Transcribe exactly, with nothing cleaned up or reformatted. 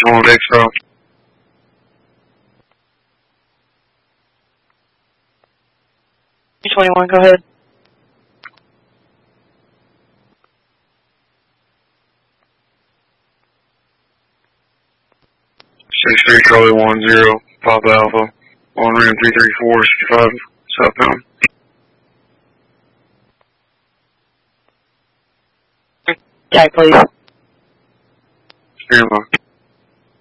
one X L. two twenty-one, go ahead. six three Charlie one zero, Papa Alpha, on ram three three four, sixty-five, southbound. Tag, please. Stand by.